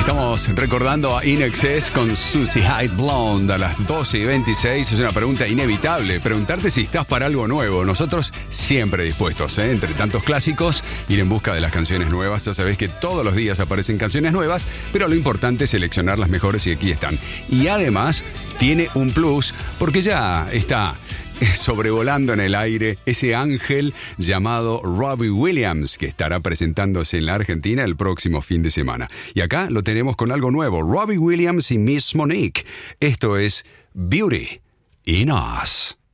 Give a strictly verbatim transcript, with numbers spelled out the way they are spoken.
Estamos recordando a In Excess con Susie Hyde Blonde a las doce y veintiséis. Es una pregunta inevitable, preguntarte si estás para algo nuevo. Nosotros siempre dispuestos, ¿eh? Entre tantos clásicos, ir en busca de las canciones nuevas. Ya sabés que todos los días aparecen canciones nuevas, pero lo importante es seleccionar las mejores y aquí están. Y además tiene un plus porque ya está sobrevolando en el aire ese ángel llamado Robbie Williams, que estará presentándose en la Argentina el próximo fin de semana. Y acá lo tenemos con algo nuevo, Robbie Williams y Miss Monique. Esto es Beauty in Us.